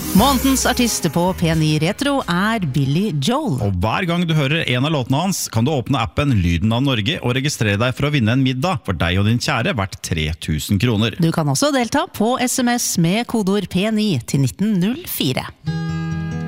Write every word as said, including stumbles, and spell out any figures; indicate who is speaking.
Speaker 1: Månedens artist på P ni Retro er Billy Joel.
Speaker 2: Og hver gang du hører en av låtene hans, kan du åpne appen Lyden av Norge og registrere deg for å vinne en middag for deg og din kjære verdt tre tusen kroner.
Speaker 1: Du kan også delta på S M S med kodeord P ni til nitten null fire.